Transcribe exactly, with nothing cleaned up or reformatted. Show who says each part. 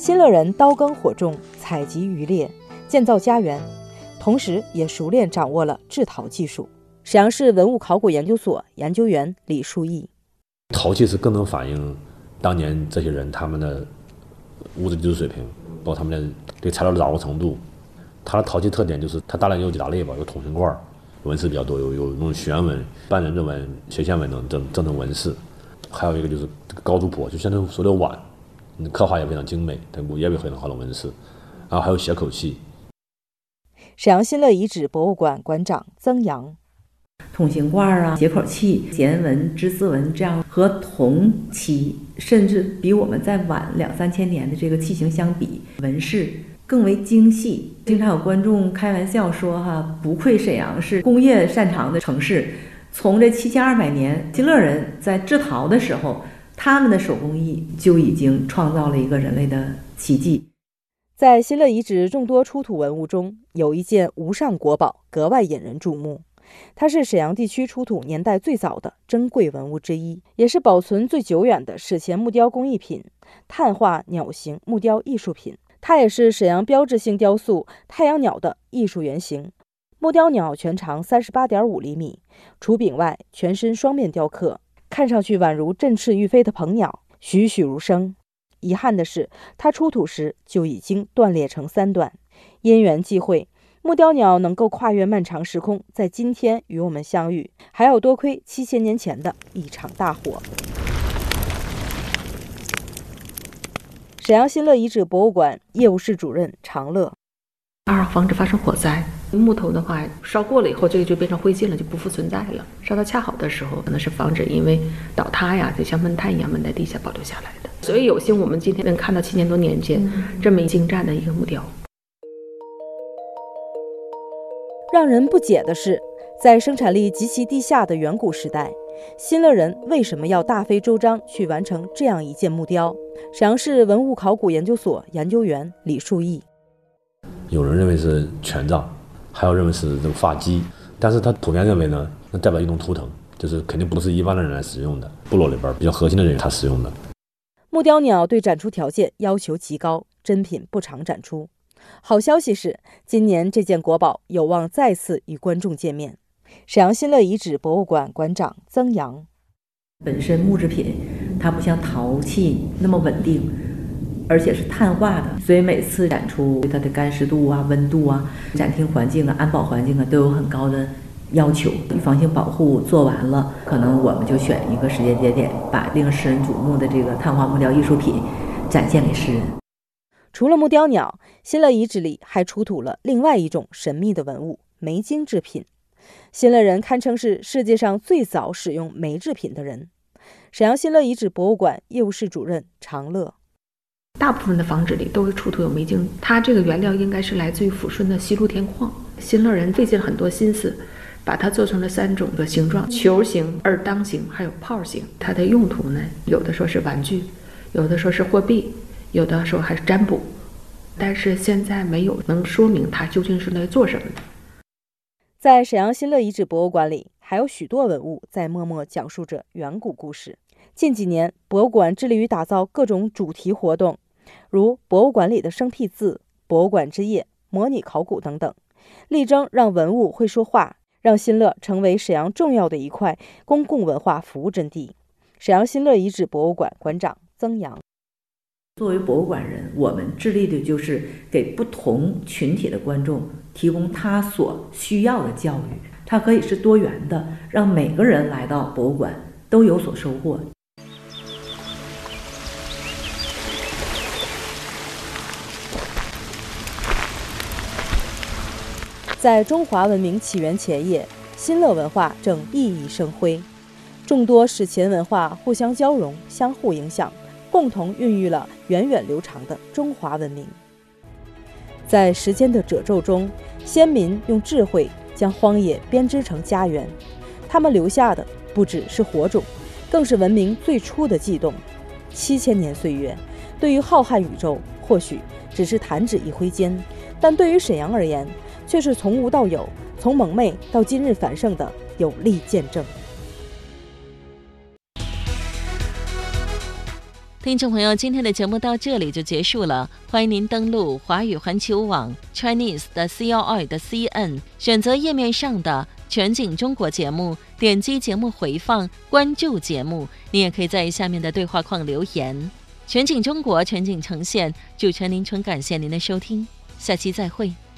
Speaker 1: 新乐人刀耕火种，采集渔猎，建造家园，同时也熟练掌握了制陶技术。沈阳市文物考古研究所研究员李树义：
Speaker 2: 陶器是更能反映当年这些人他们的物质技术水平，包括他们的对材料的掌握程度。它的陶器特点就是它大量有几大类吧，有筒形罐，纹饰比较多，有有那种旋纹、半人字纹、斜线纹等这这种纹饰。还有一个就是这个高足婆，就像那种说的碗，刻画也非常精美，它也有非常好的纹饰。然后还有斜口器。
Speaker 1: 沈阳新乐遗址博物馆馆长曾阳：
Speaker 3: 筒形罐啊、斜口器、弦纹、织丝纹，这样和同期甚至比我们再晚两三千年的这个器型相比，纹饰更为精细。经常有观众开玩笑说哈，不愧沈阳是工业擅长的城市。从这七千二百年，新乐人在制陶的时候，他们的手工艺就已经创造了一个人类的奇迹。
Speaker 1: 在新乐遗址众多出土文物中，有一件无上国宝格外引人注目。它是沈阳地区出土年代最早的珍贵文物之一，也是保存最久远的史前木雕工艺品——碳化鸟形木雕艺术品。它也是沈阳标志性雕塑太阳鸟的艺术原型。木雕鸟全长 三十八点五厘米，除柄外全身双面雕刻，看上去宛如振翅欲飞的鹏鸟，栩栩如生。遗憾的是，它出土时就已经断裂成三段。因缘际会，木雕鸟能够跨越漫长时空，在今天与我们相遇，还要多亏七千年前的一场大火。沈阳新乐遗址博物馆业务室主任常乐：
Speaker 4: 二，防止发生火灾。木头的话，烧过了以后，这个就变成灰烬了，就不复存在了。烧到恰好的时候，可能是防止因为倒塌呀，就像闷炭一样闷在地下保留下来的。所以有幸我们今天能看到七千多年前这么精湛的一个木雕。
Speaker 1: 让人不解的是，在生产力极其低下的远古时代，新乐人为什么要大费周章去完成这样一件木雕？沈阳市文物考古研究所研究员李树义：
Speaker 2: 有人认为是权杖，还有认为是这个发髻，但是他普遍认为呢，那代表一种图腾，就是肯定不是一般的人来使用的，部落里边比较核心的人他使用的。
Speaker 1: 木雕鸟对展出条件要求极高，珍品不常展出。好消息是，今年这件国宝有望再次与观众见面。沈阳新乐遗址博物馆馆长曾阳：
Speaker 3: 本身木制品它不像陶器那么稳定，而且是碳化的，所以每次展出对它的干湿度啊、温度啊、展厅环境啊、安保环境啊都有很高的要求。预防性保护做完了，可能我们就选一个时间节点，把令世人瞩目的这个碳化木雕艺术品展现给世人。
Speaker 1: 除了木雕鸟，新乐遗址里还出土了另外一种神秘的文物——煤精制品。新乐人堪称是世界上最早使用煤制品的人。沈阳新乐遗址博物馆业务室主任常乐：
Speaker 4: 大部分的房址里都会出土有煤精，它这个原料应该是来自于抚顺的西路田矿。新乐人费尽了很多心思，把它做成了三种的形状：球形、二当形，还有炮形。它的用途呢，有的说是玩具，有的说是货币，有的时候还是占卜，但是现在没有能说明它究竟是来做什么的。
Speaker 1: 在沈阳新乐遗址博物馆里，还有许多文物在默默讲述着远古故事。近几年，博物馆致力于打造各种主题活动，如博物馆里的生僻字、博物馆之夜、模拟考古等等，力争让文物会说话，让新乐成为沈阳重要的一块公共文化服务阵地。沈阳新乐遗址博物馆馆长曾阳：
Speaker 3: 作为博物馆人，我们致力的就是给不同群体的观众提供他所需要的教育，它可以是多元的，让每个人来到博物馆都有所收获。
Speaker 1: 在中华文明起源前夜，新乐文化正熠熠生辉，众多史前文化互相交融、相互影响，共同孕育了源远流长的中华文明。在时间的褶皱中，先民用智慧将荒野编织成家园，他们留下的不只是火种，更是文明最初的悸动。七千年岁月，对于浩瀚宇宙或许只是弹指一挥间，但对于沈阳而言，却是从无到有，从蒙昧到今日繁盛的有力见证。
Speaker 5: 听众朋友，今天的节目到这里就结束了。欢迎您登录华语环球网 Chinese 的 C L I 的 C N， 选择页面上的全景中国节目，点击节目回放，关注节目。你也可以在下面的对话框留言。全景中国，全景呈现，主持人林纯，感谢您的收听，下期再会。